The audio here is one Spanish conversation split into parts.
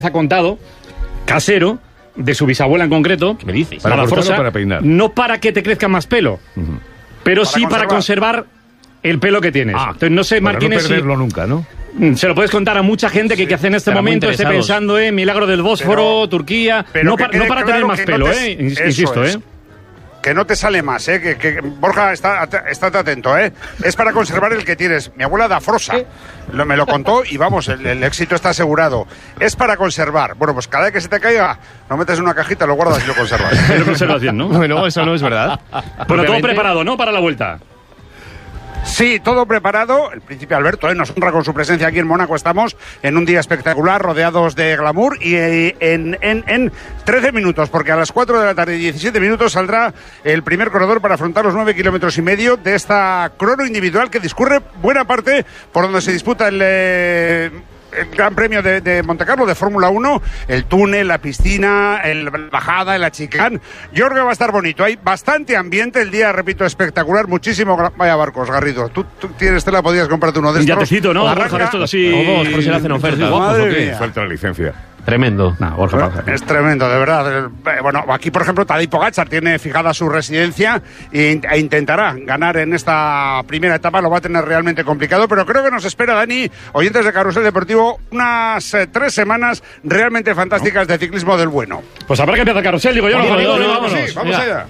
ha contado, casero, de su bisabuela en concreto. ¿Qué me dices? ¿Para cortar Forza, o para peinar? no para que te crezca más pelo, pero sí para conservar el pelo que tienes. Entonces no sé, Martínez, no perderlo nunca, ¿no? Se lo puedes contar a mucha gente que hace en este momento esté pensando en Milagro del Bósforo, Turquía, no para tener más pelo, insisto, Que no te sale más, que Borja, estate atento, es para conservar el que tienes. Mi abuela da Frosa, me lo contó y vamos, el éxito está asegurado. Es para conservar. Bueno, pues cada vez que se te caiga, lo metes en una cajita, lo guardas y lo conservas. Lo conservas bien, ¿no? Bueno, eso no es verdad. Bueno, todo preparado, ¿no? Para la vuelta. Sí, todo preparado. El príncipe Alberto nos honra con su presencia aquí en Mónaco. Estamos en un día espectacular, rodeados de glamour y en 13 minutos, porque a las 4 de la tarde y 17 minutos saldrá el primer corredor para afrontar los 9,5 kilómetros de esta crono individual que discurre buena parte por donde se disputa el Gran Premio de Montecarlo de Fórmula 1, el túnel, la piscina, la bajada, el achicán. Yo creo que va a estar bonito. Hay bastante ambiente, el día, repito, espectacular, muchísimo. Vaya barcos, Garrido. Tú tienes tela, podías comprarte uno de estos. Un yatecito, ¿no? Borja, esto así. Todos, por si le hacen ofertas guapos o qué. Falta la licencia. Tremendo. Es tremendo, de verdad. Bueno, aquí, por ejemplo, Tadej Pogačar tiene fijada su residencia e intentará ganar en esta primera etapa. Lo va a tener realmente complicado, pero creo que nos espera, Dani, oyentes de Carrusel Deportivo, unas 3 semanas realmente fantásticas de ciclismo del bueno. Pues habrá que empezar el carrusel, digo yo. Vámonos. Sí, vamos allá.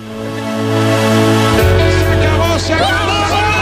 ¡Se acabó!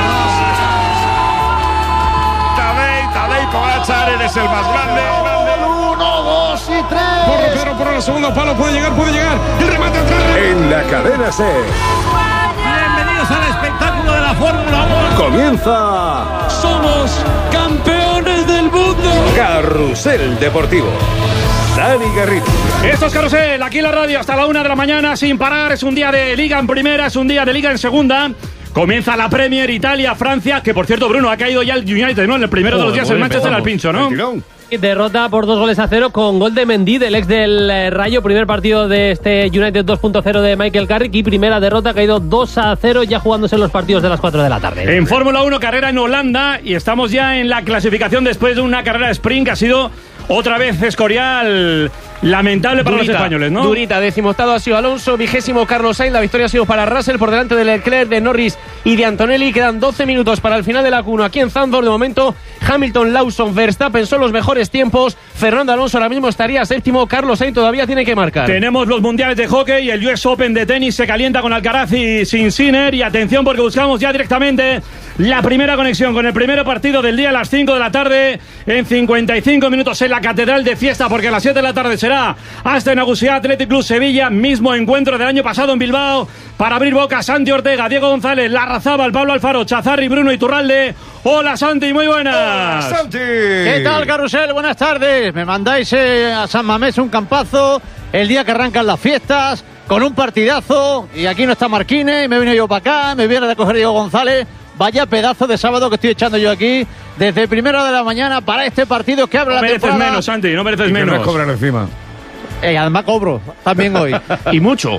Tadej Pogačar, eres el más grande. 1, 2 y 3. Por el segundo palo, puede llegar. El remate atrás. En la cadena SER. Bienvenidos al espectáculo de la Fórmula 1. Comienza. Somos campeones del mundo. Carrusel Deportivo. Dani Garrido. Esto es Carrusel, aquí en la radio hasta la 1 de la mañana sin parar. Es un día de Liga en primera, es un día de Liga en segunda. Comienza la Premier, Italia, Francia, que por cierto, Bruno, ha caído ya el United, ¿no? En el primero de los días el Manchester al pincho, ¿no? Derrota por 2-0 con gol de Mendy, del ex del Rayo. Primer partido de este United 2.0 de Michael Carrick y primera derrota, ha caído 2-0 ya jugándose los partidos de las 4 de la tarde. En Fórmula 1, carrera en Holanda y estamos ya en la clasificación después de una carrera de sprint que ha sido otra vez Escorial. Lamentable para los españoles, ¿no? Durita, 18º ha sido Alonso, 20º Carlos Sainz, la victoria ha sido para Russell por delante de Leclerc, de Norris y de Antonelli. Quedan 12 minutos para el final de la Q1 aquí en Zandvoort. De momento, Hamilton, Lawson, Verstappen son los mejores tiempos. Fernando Alonso ahora mismo estaría 7º, Carlos Sainz todavía tiene que marcar. Tenemos los mundiales de hockey y el US Open de tenis se calienta con Alcaraz y Sinner. Y atención porque buscamos ya directamente la primera conexión con el primer partido del día a las 5 de la tarde en 55 minutos en la Catedral de Fiesta, porque a las 7 de la tarde será hasta Nagusia Athletic Club Sevilla, mismo encuentro del año pasado en Bilbao. Para abrir boca, Santi Ortega, Diego González, Larrazábal, Pablo Alfaro, Chazarri, Bruno Iturralde. Hola Santi, muy buenas. Hola Santi. ¿Qué tal, Carrusel? Buenas tardes. Me mandáis a San Mamés un campazo el día que arrancan las fiestas con un partidazo y aquí no está Marquines y me vine yo para acá, me viene a recoger Diego González. Vaya pedazo de sábado que estoy echando yo aquí desde primera de la mañana para este partido que abre la temporada. No mereces menos, Santi, no mereces menos. No me cobran encima. Además cobro también hoy. Y mucho.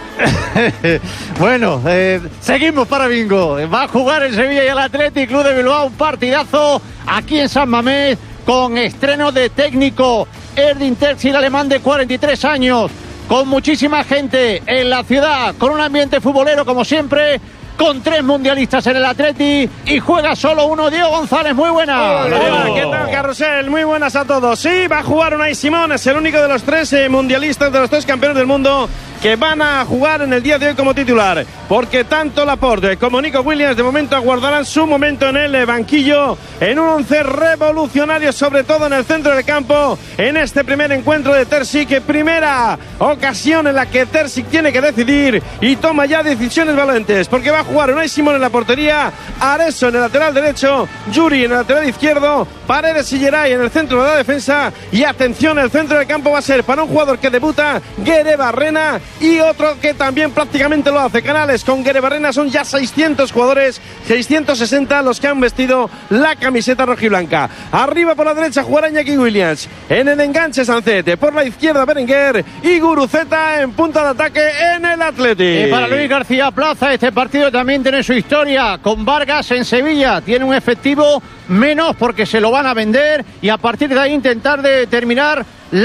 Bueno, seguimos para bingo. Va a jugar el Sevilla y el Athletic Club de Bilbao. Un partidazo aquí en San Mamés con estreno de técnico Erdin Terzic, el alemán de 43 años. Con muchísima gente en la ciudad, con un ambiente futbolero como siempre. Con 3 mundialistas en el Atleti y juega solo uno, Diego González. Muy buenas. Hola, ¿qué tal, Carrusel? Muy buenas a todos. Sí, va a jugar Unai Simón, es el único de los 3 mundialistas, de los 3 campeones del mundo que van a jugar en el día de hoy como titular, porque tanto Laporte como Nico Williams de momento aguardarán su momento en el banquillo, en un 11 revolucionario, sobre todo en el centro del campo, en este primer encuentro de Terzic, primera ocasión en la que Terzic tiene que decidir y toma ya decisiones valientes, porque va a jugar Unai Simón en la portería, Areso en el lateral derecho, Yuri en el lateral izquierdo, Paredes y Geray en el centro de la defensa, y atención, el centro del campo va a ser para un jugador que debuta, Guere Barrena, y otro que también prácticamente lo hace. Canales con Guerebarrena, son ya 600 jugadores, 660 los que han vestido la camiseta rojiblanca. Arriba por la derecha jugará Iñaki Williams, en el enganche Sancete, por la izquierda Berenguer y Guruceta en punta de ataque en el Athletic. Y para Luis García Plaza, este partido también tiene su historia. Con Vargas en Sevilla tiene un efectivo menos porque se lo van a vender, y a partir de ahí intentar determinar